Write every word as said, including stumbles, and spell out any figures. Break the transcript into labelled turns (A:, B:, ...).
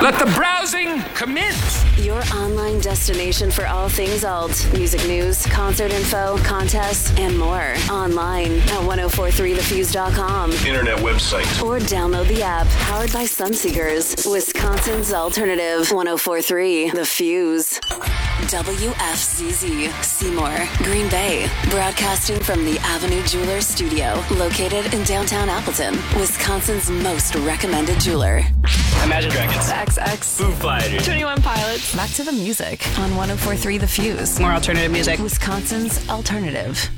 A: Let the browsing commence.
B: Your online destination for all things alt. Music news, concert info, contests, and more. Online at ten forty-three the fuse dot com.
C: Internet website.
B: Or download the app powered by Sunseekers. Wisconsin's alternative. ten forty-three The Fuse. W F Z Z, Seymour, Green Bay. Broadcasting from the Avenue Jeweler Studio. Located in downtown Appleton. Wisconsin's most recommended jeweler.
D: Imagine Dragons.
E: X X.
D: Foo Fighters.
E: twenty-one Pilots.
B: Back to the music on ten forty-three The Fuse.
E: More alternative music.
B: Wisconsin's alternative.